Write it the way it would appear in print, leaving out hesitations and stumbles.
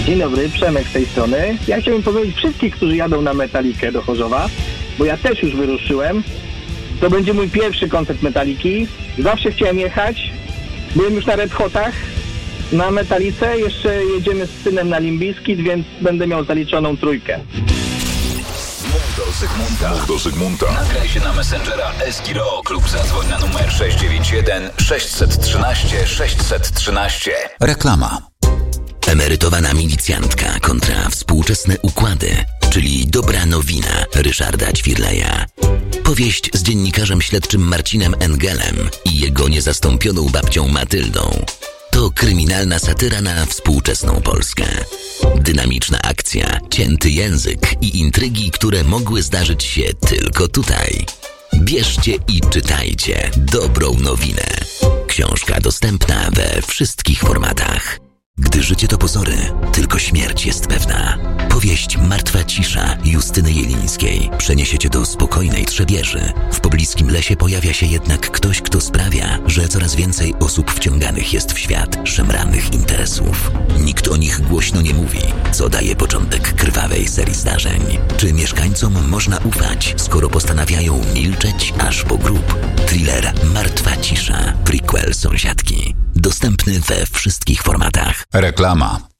Dzień dobry, Przemek z tej strony. Ja chciałbym powiedzieć wszystkich, którzy jadą na Metalikę do Chorzowa, bo ja też już wyruszyłem. To będzie mój pierwszy koncert Metaliki. Zawsze chciałem jechać. Byłem już na Red Hotach, na Metalice. Jeszcze jedziemy z synem na Limp Bizkit, więc będę miał zaliczoną trójkę. Mów do Zygmunta. Nagraj się na Messengera Eskiro lub zadzwoń na numer 691 613 613. Reklama. Emerytowana milicjantka kontra współczesne układy, czyli dobra nowina Ryszarda Ćwirleja. Powieść z dziennikarzem śledczym Marcinem Engelem i jego niezastąpioną babcią Matyldą. To kryminalna satyra na współczesną Polskę. Dynamiczna akcja, cięty język i intrygi, które mogły zdarzyć się tylko tutaj. Bierzcie i czytajcie dobrą nowinę. Książka dostępna we wszystkich formatach. Gdy życie to pozory, tylko śmierć jest pewna. Powieść Martwa cisza Justyny Jelińskiej przeniesie cię do spokojnej Trzebieży. W pobliskim lesie pojawia się jednak ktoś, kto sprawia, że coraz więcej osób wciąganych jest w świat szemranych interesów. Nikt o nich głośno nie mówi, co daje początek krwawej serii zdarzeń. Czy mieszkańcom można ufać, skoro postanawiają milczeć aż po grób? Thriller Martwa cisza, prequel Sąsiadki. Dostępny we wszystkich formatach. Reklama.